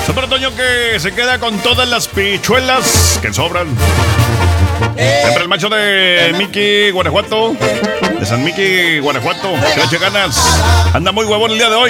Super Toño que se queda con todas las pichuelas que sobran. Siempre el macho de Miki, Guanajuato. De San Miki, Guanajuato. Que le eche ganas. Anda muy huevón el día de hoy.